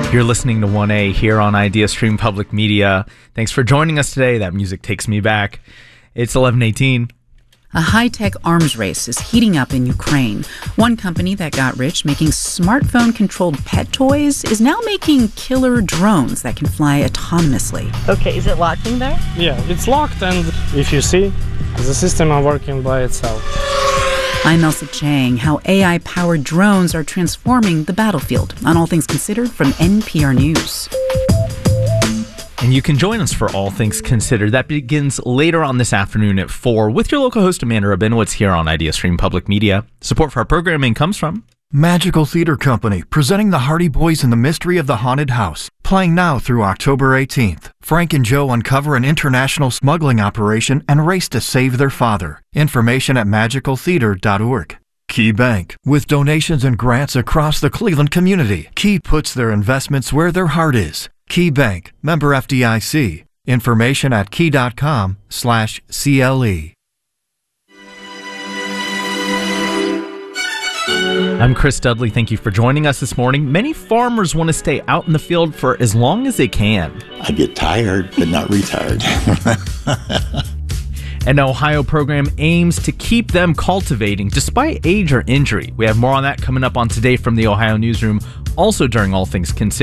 You're listening to 1A here on IdeaStream Public Media. Thanks for joining us today. That music takes me back. It's 11:18. A high-tech arms race is heating up in Ukraine. One company that got rich making smartphone-controlled pet toys is now making killer drones that can fly autonomously. Okay, is it locked in there? Yeah, it's locked, and if you see, the system is working by itself. I'm Elsa Chang. How AI-powered drones are transforming the battlefield on All Things Considered from NPR News. And you can join us for All Things Considered. That begins later on this afternoon at 4 with your local host, Amanda Rabinowitz, here on IdeaStream Public Media. Support for our programming comes from Magical Theater Company, presenting the Hardy Boys and the Mystery of the Haunted House. Playing now through October 18th. Frank and Joe uncover an international smuggling operation and race to save their father. Information at magicaltheater.org. Key Bank, with donations and grants across the Cleveland community. Key puts their investments where their heart is. Key Bank, member FDIC. Information at key.com/CLE. I'm Chris Dudley. Thank you for joining us this morning. Many farmers want to stay out in the field for as long as they can. I get tired, but not retired. An Ohio program aims to keep them cultivating despite age or injury. We have more on that coming up on Today from the Ohio Newsroom, also during All Things Considered.